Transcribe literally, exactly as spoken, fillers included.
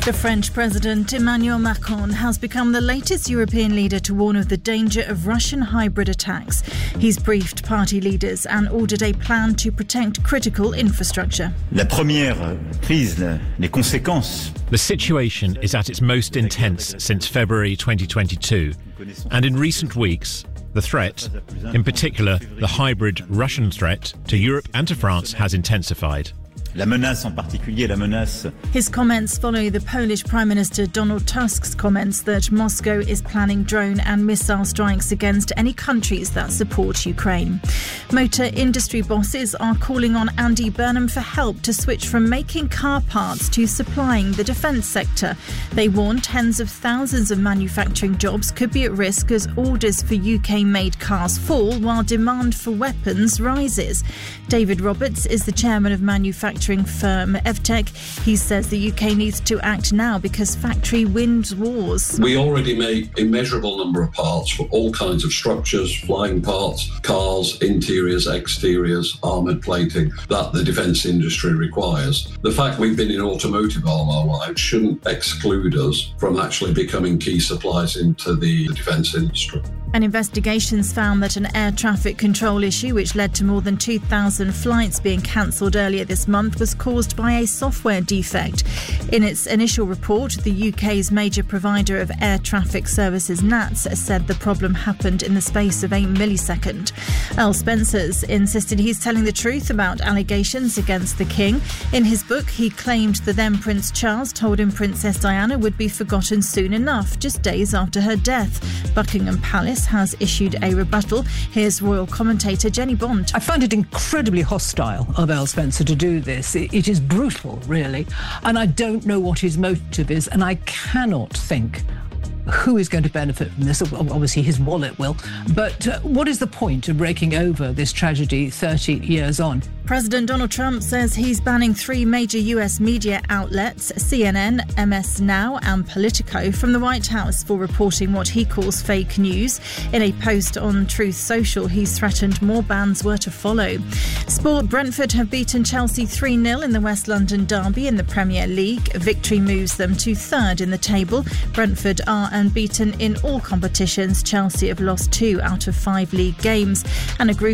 The French President Emmanuel Macron has become the latest European leader to warn of the danger of Russian hybrid attacks. He's briefed party leaders and ordered a plan to protect critical infrastructure. La première crise, les conséquences. The situation is at its most intense since February twenty twenty-two, and in recent weeks, the threat, in particular the hybrid Russian threat to Europe and to France, has intensified. La menace en particulier, la menace. His comments follow the Polish Prime Minister Donald Tusk's comments that Moscow is planning drone and missile strikes against any countries that support Ukraine. Motor industry bosses are calling on Andy Burnham for help to switch from making car parts to supplying the defence sector. They warn tens of thousands of manufacturing jobs could be at risk as orders for U K-made cars fall while demand for weapons rises. David Roberts is the chairman of manufacturing firm Evtech. He says the U K needs to act now because factory wins wars. We already make immeasurable number of parts for all kinds of structures, flying parts, cars, interiors, exteriors, armoured plating that the defence industry requires. The fact we've been in automotive all our lives shouldn't exclude us from actually becoming key suppliers into the defence industry. And investigations found that an air traffic control issue which led to more than two thousand flights being cancelled earlier this month was caused by a software defect. In its initial report, the U K's major provider of air traffic services, N A T S, said the problem happened in the space of a millisecond. Earl Spencer's insisted he's telling the truth about allegations against the King. In his book, he claimed the then Prince Charles told him Princess Diana would be forgotten soon enough, just days after her death. Buckingham Palace has issued a rebuttal. Here's royal commentator Jenny Bond. I find it incredibly hostile of Earl Spencer to do this. It, it is brutal, really, and I don't know what his motive is, and I cannot think who is going to benefit from this. Obviously his wallet will, but uh, what is the point of raking over this tragedy thirty years on? President Donald Trump says he's banning three major U S media outlets, C N N, M S Now and Politico, from the White House for reporting what he calls fake news. In a post on Truth Social, he's threatened more bans were to follow. Sport: Brentford have beaten Chelsea three nil in the West London derby in the Premier League. Victory moves them to third in the table. Brentford are unbeaten in all competitions. Chelsea have lost two out of five league games, and a group